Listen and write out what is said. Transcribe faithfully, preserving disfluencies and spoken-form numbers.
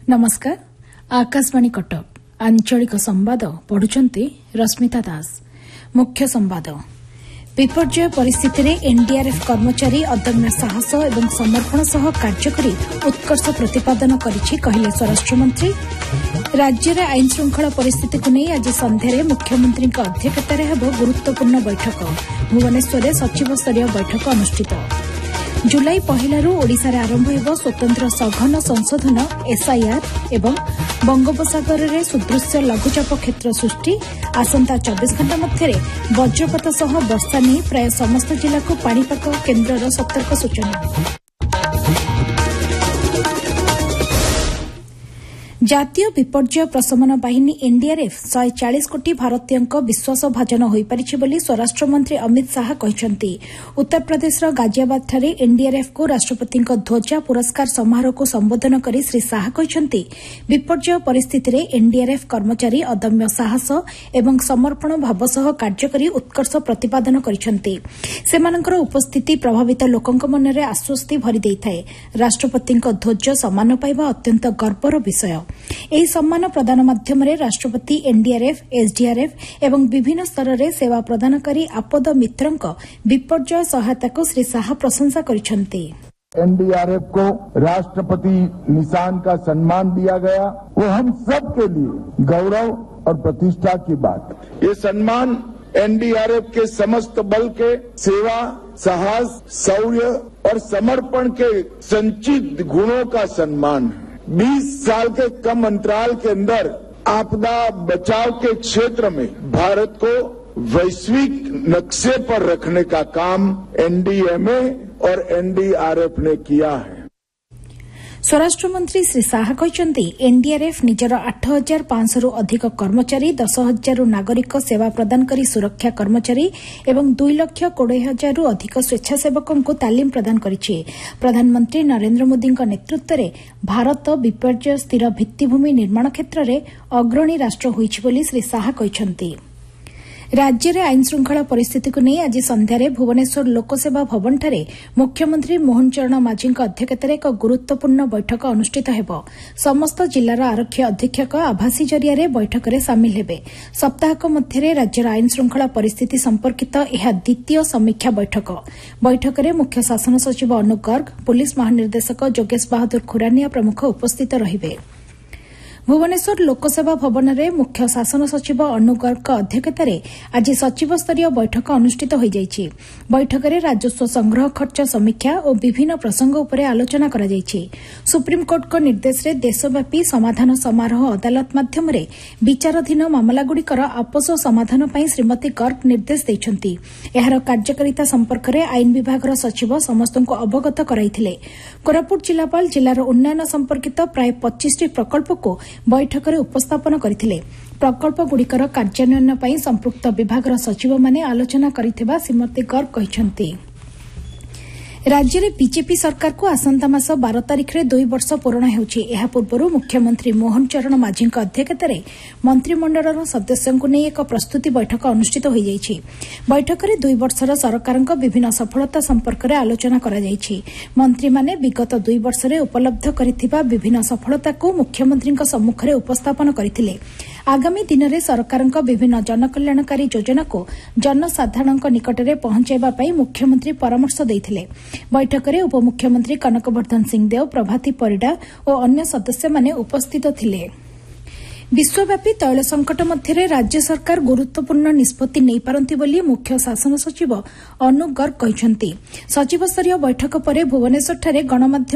नमस्कार आकाशवाणी कटक आंचलिक संवाद पढ़ुचंती रश्मिता दास। मुख्य संवाद विपर्यय परिस्थिति में एनडीआरएफ कर्मचारी अदम्य साहस और समर्पण सह कार्य करी उत्कर्ष प्रतिपादन करिछि कहिले स्वराष्ट्र मंत्री। राज्य में आईन श्रृंखला परिस्थिति को नहीं आज संध्यारे मुख्यमंत्री अध्यक्षतार हेब गुरुत्वपूर्ण बैठक। भुवनेश्वर में सचिव स्तरीय बैठक अनुष्ठित। जुलाई पहलू ओडिशा रे आरंभ हेब स्वतंत्र सघन संशोधन एसआईआर एवं बंगोपसागर में सुदृश्य लघुचाप क्षेत्र सृष्टि। आसंता चौबीस घंटा मध्य वज्रपात सह वर्षा नहीं प्राय समस्त जिला को पाणीपाग केन्द्र सतर्क सूचना। जातीय विपर्यय प्रशमन बाहिनी एनडीआरएफ शहे चालीस कोटी भारतीयों विश्वास भाजन हो पारिछि बोली स्वराष्ट्र मंत्री अमित शाह कहते। उत्तर प्रदेशर गाजियाबाद एनडीआरएफ को राष्ट्रपति ध्वजा पुरस्कार समारोह को संबोधन कर श्री शाह कहते विपर्यय परिस्थिति में एनडीआरएफ कर्मचारी अदम्य साहस एवं समर्पण भाव सह कार्य करी उत्कर्ष प्रतिपादन करिसेंति। सेमानकर उपस्थिति प्रभावित लोकों मन में आश्वस्ति भरी देइथाए। राष्ट्रपति ध्वज सम्मान पाइबा अत्यंत गर्वर विषय। ଏହି ସମ୍ମାନ ପ୍ରଦାନ ମାଧ୍ୟମରେ ରାଷ୍ଟ୍ରପତି ଏନଡିଆରଏଫ୍ ଏସଡିଆରଏଫ୍ ଏବଂ ବିଭିନ୍ନ ସ୍ତରରେ ସେବା ପ୍ରଦାନକାରୀ ଆପଦ ମିତ୍ରଙ୍କ ବିପର୍ଯ୍ୟୟ ସହାୟତାକୁ ଶ୍ରୀ ଶାହା ପ୍ରଶଂସା କରିଛନ୍ତି। एनडीआरएफ को राष्ट्रपति निशान का सम्मान दिया गया, वो हम सब के लिए गौरव और प्रतिष्ठा की बात। ये सम्मान एनडीआरएफ के समस्त बल के सेवा, साहस, शौर्य और समर्पण के संचित गुणों का सम्मान है। बीस साल के कम अंतराल के अंदर आपदा बचाव के क्षेत्र में भारत को वैश्विक नक्शे पर रखने का काम एनडीएमए और एनडीआरएफ ने किया है। स्वराष्ट्र मंत्री श्री शाह कहते एनडीआरएफ निजर आठ हजार पांच रु अधिक कर्मचारी, दस हजार नागरिक सेवा प्रदानकारी सुरक्षा कर्मचारी एवं दुई लक्ष कोड़े हजार रु अधिक स्वेच्छासेवकों को तालीम प्रदान करिछि। प्रधानमंत्री नरेंद्र मोदी नेतृत्व में भारत विपर्यय स्थिर भित्तिभूमि निर्माण क्षेत्र में अग्रणी राष्ट्र होइछि बोली श्री शाह कहते। राज्य में आईन श्रृंखला परिस्थिति को नहीं आज संध्यारे भुवनेश्वर लोकसेवा भवन ठारे मुख्यमंत्री मोहन चरण माझी अध्यक्षतार एक गुरुत्वपूर्ण बैठक अनुष्ठित हेब। समस्त जिलार आरक्षी अधीक्षक आभासी जरिया बैठक में सामिल हेबे। सप्ताहक मध्य राज्यर आईन श्रृंखला परिस्थिति संपर्कित यह द्वितीय समीक्षा बैठक। बैठक में मुख्य शासन सचिव अनुप गर्ग, पुलिस महानिर्देशक जोगेश बहादुर खुरानिया प्रमुख उपस्थित रहिबे। भुवनेश्वर लोकसेवा भवन में मुख्य शासन सचिव अनु गर्ग अध्यक्षतार आज सचिव स्तरीय बैठक अनुष्ठित हो जाइछि। बैठक में राजस्व संग्रह खर्च समीक्षा और विभिन्न प्रसंग उपर आलोचना करा जाइछि। सुप्रीमकोर्ट निर्देश में देशव्यापी समाधान समारोह अदालत माध्यम विचाराधीन मामलागुड़िकर आपस समाधान पर श्रीमती गर्ग निर्देश देइछन्ति। एहार कार्यकारिता संपर्क में आईन विभाग सचिव समस्त अवगत कराइथिले। कोरापुट जिलापाल जिलार उन्नयन संपर्कित प्राय पच्चीस टी प्रकल्प को बैठक में उपस्थापन करथिले। प्रकल्पगुड़िकर कार्यान्वयन पर संपृक्त विभाग सचिव माने आलोचना करिथिबा श्रीमती गर्ग कहिसंति। राज्य में बीजेपी सरकार को आसंता मास बारह तारिख में दुई वर्ष पूर्ण होउछि। एहा पूर्व मुख्यमंत्री मोहन चरण माझी अध्यक्षतार मंत्रिमंडल सदस्यों को नहीं एक प्रस्तुति बैठक अनुष्ठित हो जाइछि। बैठक में दुई वर्षर सरकार विभिन्न सफलता संपर्क में आलोचना करा जाइछि। मंत्री माने विगत दुई वर्ष में उपलब्ध करिथिबा विभिन्न सफलता को मुख्यमंत्री सम्मुख में उपस्थापन करथिले। आगामी दिन में सरकार विभिन्न जनकल्याणकारी योजना को जनसाधारण निकट में पहुंचाइबा पई मुख्यमंत्री परामर्श देइथिले। बैठक में उपमुख्यमंत्री कनकवर्धन सिंहदेव, प्रभाती परिडा और अन्य सदस्य माने उपस्थित थिले। विश्वव्यापी तैल संकट मध्य राज्य सरकार गुरुत्वपूर्ण निष्पत्ति नहीं पारंती बोली मुख्य शासन सचिव अनु गर्ग कहते। सचिव स्तरीय बैठक पर भुवनेश्वर गणमाध्यम